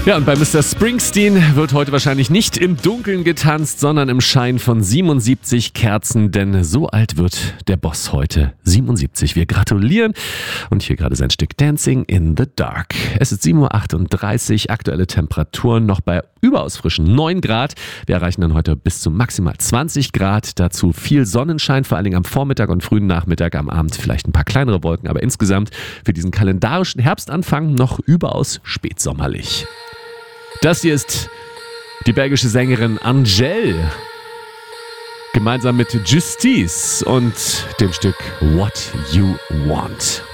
Ja, und bei Mr. Springsteen wird heute wahrscheinlich nicht im Dunkeln getanzt, sondern im Schein von 77 Kerzen, denn so alt wird der Boss heute, 77. Wir gratulieren und hier gerade sein Stück Dancing in the Dark. Es ist 7.38 Uhr, aktuelle Temperaturen noch bei überaus frischen 9 Grad. Wir erreichen dann heute bis zu maximal 20 Grad, dazu viel Sonnenschein, vor allen Dingen am Vormittag und frühen Nachmittag, am Abend vielleicht ein paar kleinere Wolken, aber insgesamt für diesen kalendarischen Herbstanfang noch überaus spätsommerlich. Das hier ist die belgische Sängerin Angèle, gemeinsam mit Justice und dem Stück What You Want.